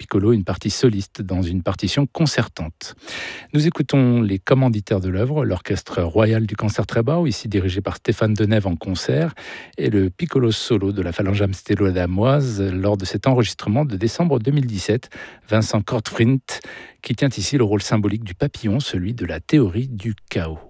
piccolo, une partie soliste dans une partition concertante. Nous écoutons les commanditaires de l'œuvre, l'Orchestre Royal du Concertgebouw, ici dirigé par Stéphane Denève en concert, et le piccolo solo de la Phalange amstello-damoise lors de cet enregistrement de décembre 2017, Vincent Kortfrint, qui tient ici le rôle symbolique du papillon, celui de la théorie du chaos.